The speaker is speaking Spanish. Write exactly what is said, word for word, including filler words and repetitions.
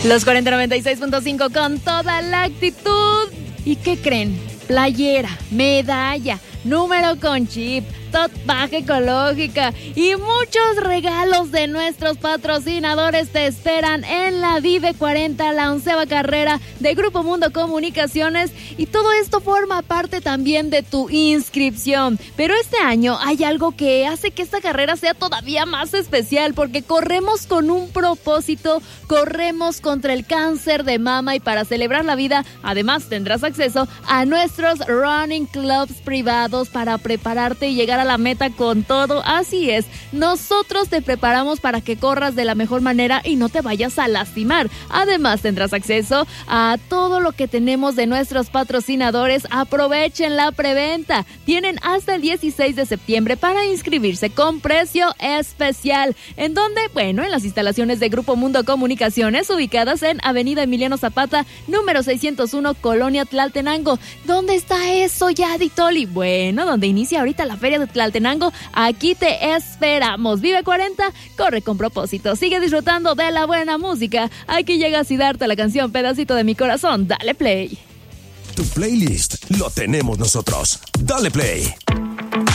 Los cuarenta noventa y seis punto cinco con toda la actitud. ¿Y qué creen? Playera, medalla, número con chip, tote bag ecológica y muchos regalos de nuestros patrocinadores te esperan en la Vive cuarenta, la onceava carrera de Grupo Mundo Comunicaciones, y todo esto forma parte también de tu inscripción. Pero este año hay algo que hace que esta carrera sea todavía más especial, porque corremos con un propósito, corremos contra el cáncer de mama, y para celebrar la vida, además tendrás acceso a nuestros running clubs privados para prepararte y llegar a la meta con todo. Así es, nosotros te preparamos para que corras de la mejor manera y no te vayas a lastimar. Además tendrás acceso a todo lo que tenemos de nuestros patrocinadores. Aprovechen la preventa, tienen hasta el dieciséis de septiembre para inscribirse con precio especial. ¿En dónde? Bueno, en las instalaciones de Grupo Mundo Comunicaciones, ubicadas en Avenida Emiliano Zapata, número seiscientos uno, Colonia Tlaltenango. ¿Dónde está eso ya, Ditoli? Bueno, donde inicia ahorita la feria de Tlaltenango, aquí te esperamos. Vive cuarenta, corre con propósito. Sigue disfrutando de la buena música. Aquí llega Siddhartha, la canción Pedacito de mi corazón. Dale play. Tu playlist lo tenemos nosotros. Dale play.